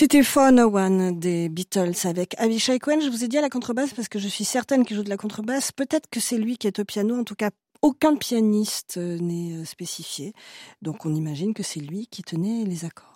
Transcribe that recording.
C'était For No One des Beatles avec Avishai Cohen. Je vous ai dit à la contrebasse parce que je suis certaine qu'il joue de la contrebasse. Peut-être que c'est lui qui est au piano. En tout cas, aucun pianiste n'est spécifié. Donc on imagine que c'est lui qui tenait les accords.